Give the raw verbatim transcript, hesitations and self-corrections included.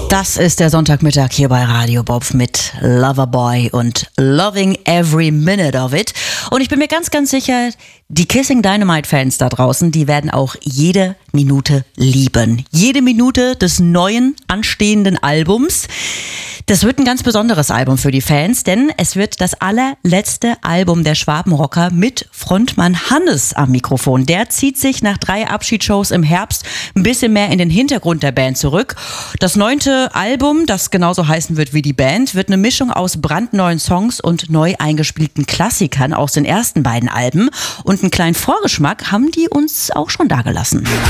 Das ist der Sonntagmittag hier bei Radio Bob mit Loverboy und Loving Every Minute of It. Und ich bin mir ganz, ganz sicher, die Kissing Dynamite Fans da draußen, die werden auch jede Minute lieben. Jede Minute des neuen, anstehenden Albums. Das wird ein ganz besonderes Album für die Fans, denn es wird das allerletzte Album der Schwabenrocker mit Frontmann Hannes am Mikrofon. Der zieht sich nach drei Abschiedsshows im Herbst ein bisschen mehr in den Hintergrund der Band zurück. Das neunte Album, das genauso heißen wird wie die Band, wird eine Mischung aus brandneuen Songs und neu eingespielten Klassikern aus den ersten beiden Alben. Und einen kleinen Vorgeschmack haben die uns auch schon dagelassen.